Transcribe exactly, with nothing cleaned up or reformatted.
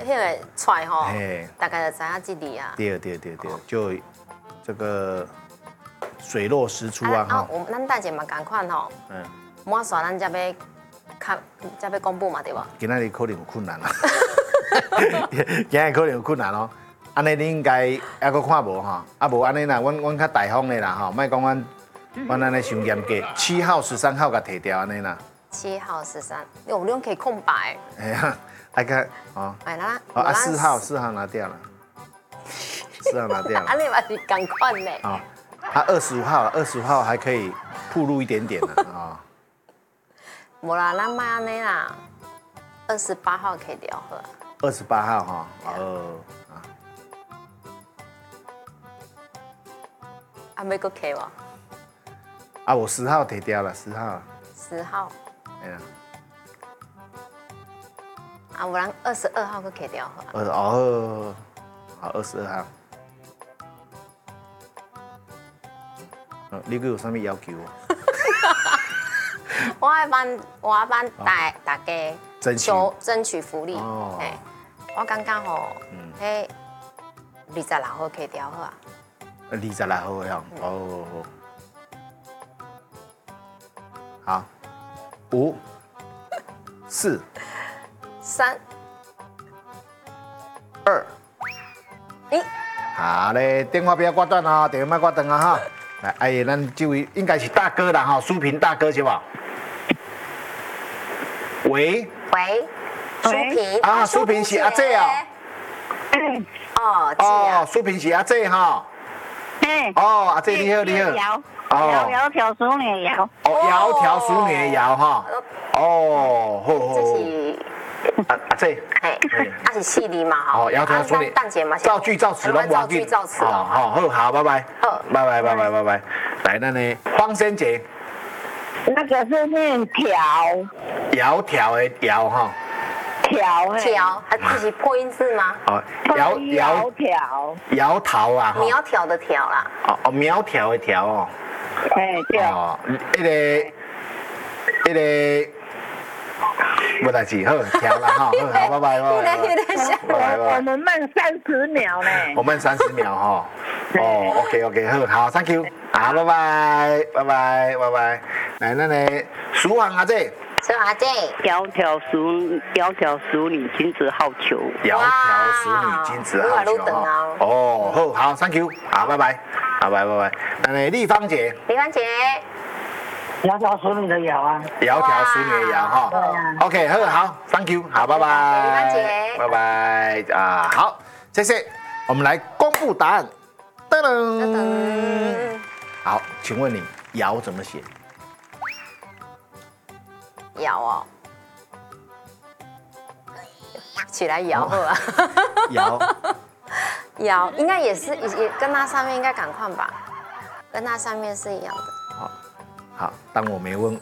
迄个出吼，大概就知影这里啊。 对对对对，就这个水落石出啊。 啊，我们咱大姐嘛赶快吼，嗯，满线咱才要看，才要公布嘛，对吧？ 今仔日可能有困难啊，今日可能有困难哦。安尼你应该还阁看无哈？啊无安尼啦，阮阮较大方的啦吼，莫讲阮阮安尼伤严格，七号、十三号甲摕掉安尼啦。 七号、十三，有两可以空白。 哎呀，还看哦。 哎啦， 啊四号四号拿掉了，四号拿掉了。 安尼嘛是赶快呢。 啊，啊二十五号，二十五号还可以铺路一点点的啊。 无啦，咱卖安尼啦，二十八号可以调好。 二十八号哈，哦。 啊，要搁 K 无？ 啊，我十号提掉了，十号。 十号。 哎呀。 啊，有人二十二号搁 K 掉好。 二哦，好，二十二号。嗯，你佫有啥物要求啊？ 我爱帮，我爱帮大大家争取争取福利。哦。我感觉吼，迄二十六号 K 掉好啊。 二十六号呀，哦，好，五、四、 三、 二、 一， 好嘞，电话不要挂断哦，电话莫挂断啊哈。来，哎，咱这位应该是大哥啦哈，苏平大哥是吧？喂， 喂，苏平啊，苏平是阿姐哦。 哦， 哦，苏平是阿姐哈。哦，阿姐你好，你好。 窈窕窈窕淑女的窈。 哦，窈窕淑女的窈哈。哦，好好。 这是阿阿姐。 嘿，啊是四字嘛哈。 哦，窈窕淑女。 蛋姐嘛。 造句造词拢无要紧。 造句造词哦。 好，好，好，拜拜。 好， 拜拜，拜拜，拜拜。来，那呢，方仙姐。 那个是念条。 窈窕的窈哈。 条条，还这是破音字吗？ 哦，窈窈条， 窈窕啊， 苗条的条啦。 哦哦，苗条的条哦。 哎对。 哦，那个那个，不代志，好，调了哈，好，拜拜，拜拜，拜拜， 我们慢三十秒呢。 我慢三十秒哈。哦 ，OK OK， 好，好 ，Thank you， 好，拜拜，拜拜，拜拜。来，那呢，淑芳阿姐。 是阿姐， 窈窕淑窈窕淑女，君子好逑。 窈窕淑女，君子好逑哈。哦，好，好 ，Thank you， 好，拜拜，拜拜，拜拜。那呢，丽芳姐。 丽芳姐。 窈窕淑女的窈啊。 窈窕淑女的窈哈。OK， 好，好 ，Thank you， 好，拜拜。 丽芳姐。 拜拜啊，好，谢谢。我们来公布答案。噔噔。好，请问你窈怎么写？ 摇哦，起来摇好啊！ 摇摇应该也是也跟它上面应该赶快吧，跟它上面是一样的。 好，好，当我没问